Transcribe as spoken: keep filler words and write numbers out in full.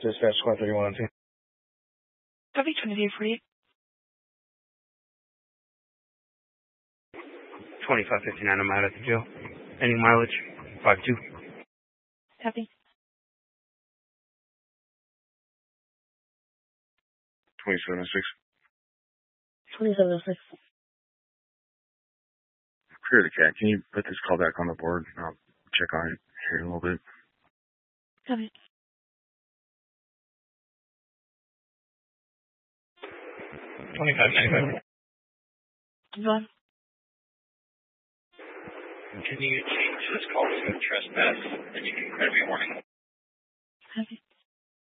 Dispatch Squad thirty-one on two. Copy twenty-eight forty-eight. twenty-five fifty-nine, I'm out at the jail. Any mileage? five two. Copy. twenty-seven oh six. twenty-seven oh six. Clear the cat. Can you put this call back on the board? I'll check on it here in a little bit. Copy. twenty-five ninety-five. Go on. Can you change this call to trespass and you can credit me a warning? Copy.